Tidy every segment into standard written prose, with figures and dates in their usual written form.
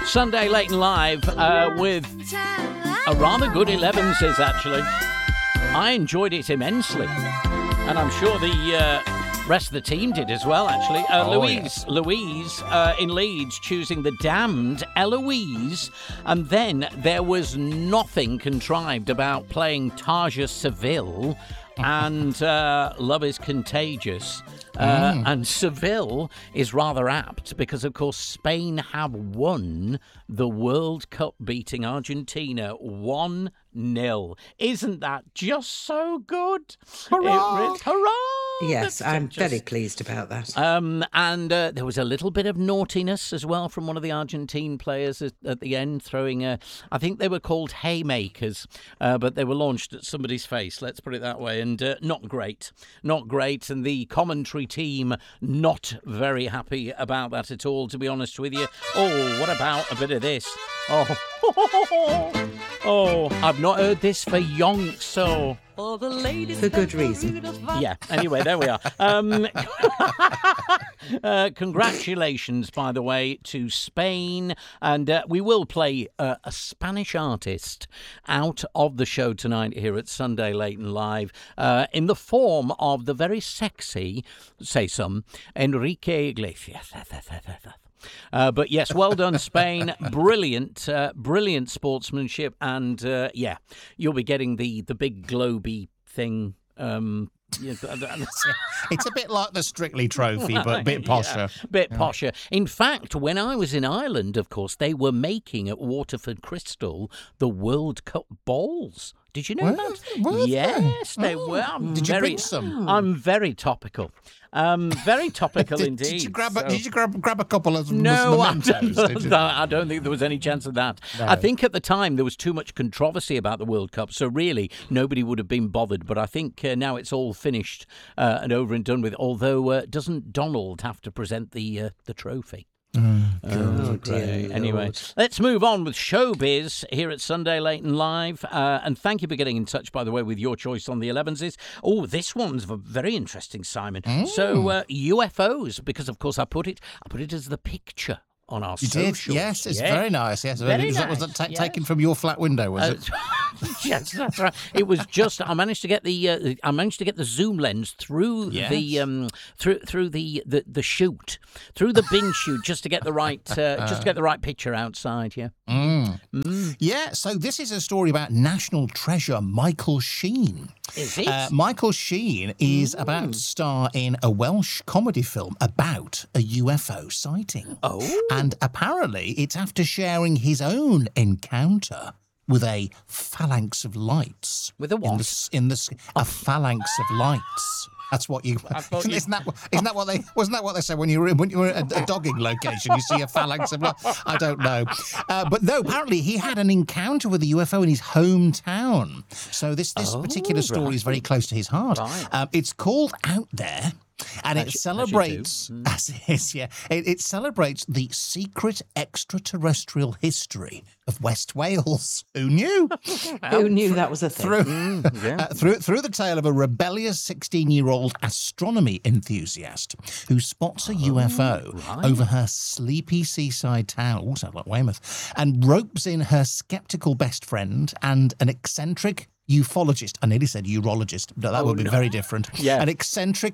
Sunday Late and Live with a rather good 11s, actually. I enjoyed it immensely. And I'm sure the rest of the team did as well, actually. Louise in Leeds choosing The Damned, Eloise. And then there was nothing contrived about playing Tarja Seville and Love is Contagious. And Seville is rather apt because, of course, Spain have won the World Cup, beating Argentina 1-0. Isn't that just so good? Hurrah! Hurrah! Yes, I'm very pleased about that. And there was a little bit of naughtiness as well from one of the Argentine players at the end, throwing I think they were called haymakers, but they were launched at somebody's face, let's put it that way, and not great. And the commentary team not very happy about that at all, to be honest with you. Oh, what about a bit of this? Oh, I've not heard this for yonks, so... For good reason. Yeah, anyway, there we are. Congratulations, by the way, to Spain. And we will play a Spanish artist out of the show tonight here at Sunday Late and Live in the form of the very sexy, say some, Enrique Iglesias. But yes, well done, Spain. Brilliant sportsmanship. And yeah, you'll be getting the big globy thing. It's a bit like the Strictly Trophy, but a bit posher. Posher. In fact, when I was in Ireland, of course, they were making at Waterford Crystal the World Cup balls. Did you know that? Yes, they were. Did you bring some? I'm very topical. Very topical indeed. Did you grab a couple of mementos? Did you? I don't think there was any chance of that. No. I think at the time there was too much controversy about the World Cup, so really nobody would have been bothered. But I think now it's all finished and over and done with. Although doesn't Donald have to present the trophy? Dear Anyway, Lord. let's move on with showbiz here at Sunday Late and Live. And thank you for getting in touch, by the way, with your choice on the 11s. Oh, this one's very interesting, Simon. So UFOs, because of course I put it as the picture on our socials. Did? Yes, it's very nice. Yes, Very was nice, that taken from your flat window? Was it? Yes, that's right. It was just I managed to get the zoom lens through the through the shoot, through the bin shoot, just to get the right picture outside. Yeah. Yeah. So this is a story about national treasure Michael Sheen. Is it? Michael Sheen is about to star in a Welsh comedy film about a UFO sighting. Oh. And apparently it's after sharing his own encounter with a phalanx of lights. With a what? A phalanx of lights. That's what you. Wasn't that what they say when you were at a dogging location? You see a phalanx of lights. I don't know, but no. Apparently, he had an encounter with a UFO in his hometown. So this particular story is very close to his heart. Right. It's called Out There. And it celebrates, as it is, it celebrates the secret extraterrestrial history of West Wales. Who knew? Who knew that was a thing? Through the tale of a rebellious 16-year-old astronomy enthusiast who spots a UFO over her sleepy seaside town, sounds like Weymouth, and ropes in her skeptical best friend and an eccentric ufologist. I nearly said urologist. No, that would be very different. Yeah. An eccentric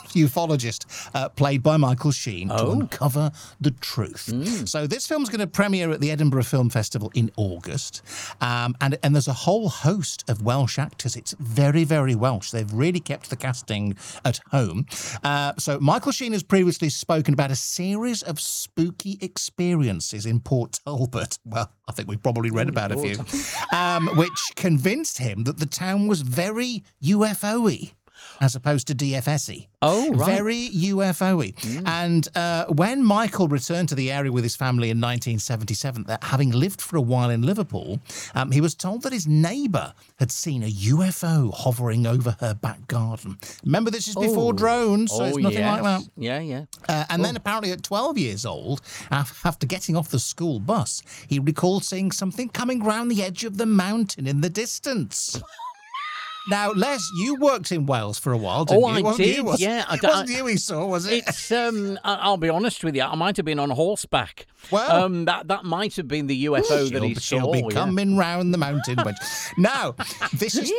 ufologist played by Michael Sheen to uncover the truth. So this film's going to premiere at the Edinburgh Film Festival in August. And there's a whole host of Welsh actors. It's very, very Welsh. They've really kept the casting at home. So Michael Sheen has previously spoken about a series of spooky experiences in Port Talbot. Well, I think we've probably read about a few. Which convinced him that the town was very UFO-y. As opposed to DFS-y. Oh, right. Very UFO-y. And when Michael returned to the area with his family in 1977, having lived for a while in Liverpool, he was told that his neighbour had seen a UFO hovering over her back garden. Remember, this is before drones, so it's nothing like that. Yeah. And then apparently at 12 years old, after getting off the school bus, he recalled seeing something coming round the edge of the mountain in the distance. Now, Les, you worked in Wales for a while, didn't you? I did. It wasn't you he saw, was it? It's. I'll be honest with you. I might have been on horseback. Well, that might have been the UFO that he saw. She'll be coming round the mountain. Now, this is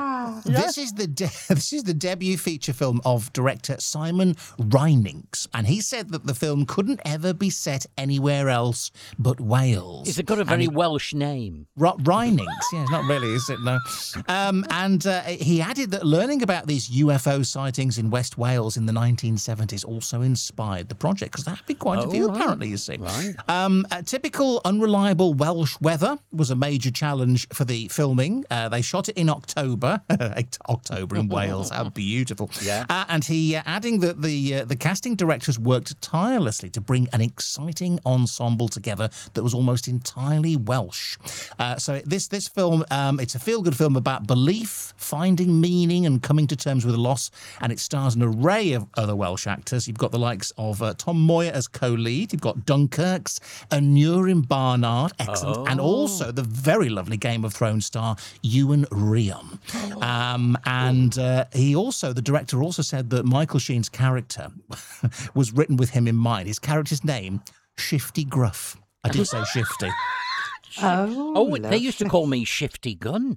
the debut feature film of director Simon Reinings, and he said that the film couldn't ever be set anywhere else but Wales. It's got a very Welsh name. Reinings, yeah, it's not really, is it? No. And he added that learning about these UFO sightings in West Wales in the 1970s also inspired the project, because there have been quite a few, apparently, you see. Right. Typical unreliable Welsh weather was a major challenge for the filming. They shot it in October. October in Wales, how beautiful. Yeah. And he adding that the casting directors worked tirelessly to bring an exciting ensemble together that was almost entirely Welsh. So this film, it's a feel-good film about belief, finding meaning and coming to terms with loss, and it stars an array of other Welsh actors. You've got the likes of Tom Moyer as co-lead, you've got Dunkirks, Aneurin Barnard, excellent, and also the very lovely Game of Thrones star Ewan Riam. And the director also said that Michael Sheen's character was written with him in mind. His character's name, Shifty Gruff. I did say Shifty. They used to call me Shifty Gun.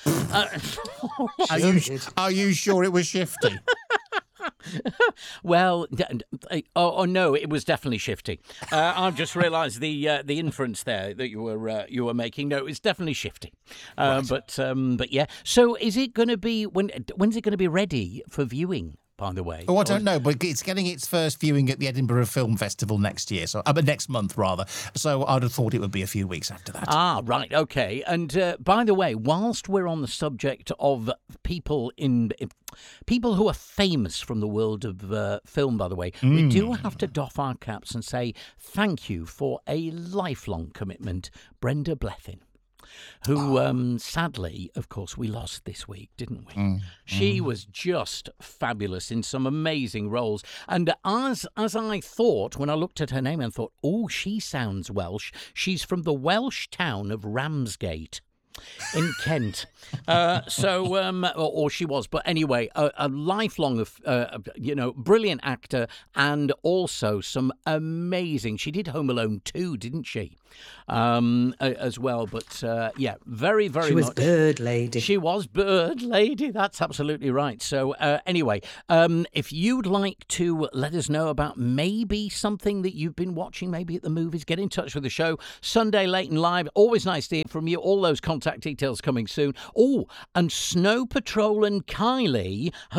Are you sure it was Shifty? Well, no, it was definitely Shifty. I've just realised the inference there that you were making. No, it's definitely Shifty. Right. But yeah. So is it going to be when's it going to be ready for viewing? By the way, I don't know, but it's getting its first viewing at the Edinburgh Film Festival next year, next month rather. So I'd have thought it would be a few weeks after that. Ah, right, okay. And by the way, whilst we're on the subject of people who are famous from the world of film, by the way, we do have to doff our caps and say thank you for a lifelong commitment, Brenda Blethyn. Who, sadly, of course, we lost this week, didn't we? She was just fabulous in some amazing roles. And as I thought, when I looked at her name and thought, oh, she sounds Welsh, she's from the Welsh town of Ramsgate in Kent. Or she was. But anyway, a lifelong, brilliant actor, and also some amazing. She did Home Alone 2, didn't she? As well. But very, very much. She was Bird Lady. She was Bird Lady. That's absolutely right. So anyway, if you'd like to let us know about maybe something that you've been watching, maybe at the movies, get in touch with the show. Sunday Late and Live. Always nice to hear from you. All those contact details coming soon. Oh, and Snow Patrol and Kylie